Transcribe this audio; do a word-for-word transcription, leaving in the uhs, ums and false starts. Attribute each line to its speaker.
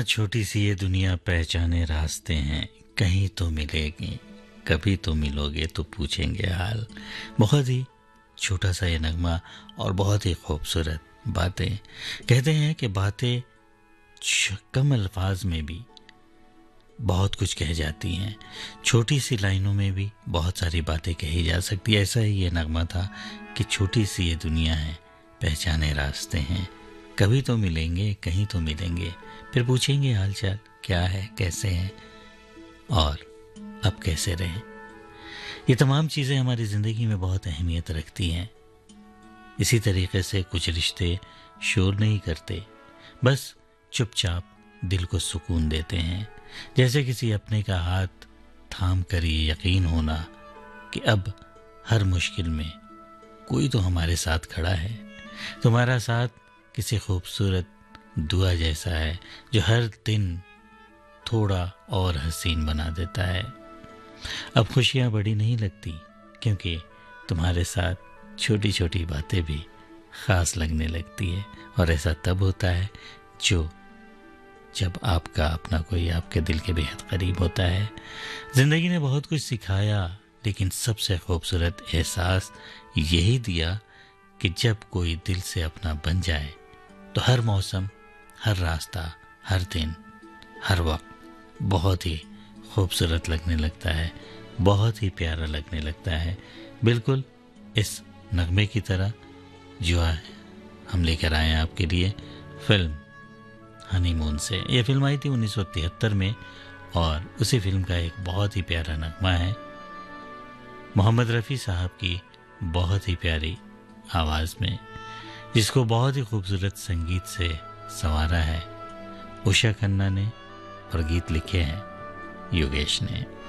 Speaker 1: छोटी सी ये दुनिया पहचाने रास्ते हैं, कहीं तो मिलेंगे, कभी तो मिलोगे तो पूछेंगे हाल। बहुत ही छोटा सा ये नगमा और बहुत ही खूबसूरत बातें। कहते हैं कि बातें कम अल्फाज में भी बहुत कुछ कह जाती हैं, छोटी सी लाइनों में भी बहुत सारी बातें कही जा सकती है। ऐसा ही ये नगमा था कि छोटी सी ये दुनिया है, पहचाने रास्ते हैं, कभी तो मिलेंगे, कहीं तो मिलेंगे, फिर पूछेंगे हालचाल क्या है, कैसे हैं और अब कैसे रहें। ये तमाम चीज़ें हमारी ज़िंदगी में बहुत अहमियत रखती हैं। इसी तरीके से कुछ रिश्ते शोर नहीं करते, बस चुपचाप दिल को सुकून देते हैं। जैसे किसी अपने का हाथ थाम कर ये यकीन होना कि अब हर मुश्किल में कोई तो हमारे साथ खड़ा है। तुम्हारा साथ किसी खूबसूरत दुआ जैसा है जो हर दिन थोड़ा और हसीन बना देता है। अब खुशियाँ बड़ी नहीं लगती क्योंकि तुम्हारे साथ छोटी छोटी बातें भी ख़ास लगने लगती है। और ऐसा तब होता है जो जब आपका अपना कोई आपके दिल के बेहद करीब होता है। ज़िंदगी ने बहुत कुछ सिखाया, लेकिन सबसे खूबसूरत एहसास यही दिया कि जब कोई दिल से अपना बन जाए तो हर मौसम, हर रास्ता, हर दिन, हर वक्त बहुत ही खूबसूरत लगने लगता है, बहुत ही प्यारा लगने लगता है। बिल्कुल इस नगमे की तरह जो है हम लेकर आए हैं आपके लिए फिल्म हनीमून से। यह फिल्म आई थी उन्नीस सौ तिहत्तर में और उसी फिल्म का एक बहुत ही प्यारा नगमा है मोहम्मद रफ़ी साहब की बहुत ही प्यारी आवाज़ में, जिसको बहुत ही खूबसूरत संगीत से संवारा है उषा खन्ना ने और गीत लिखे हैं योगेश ने।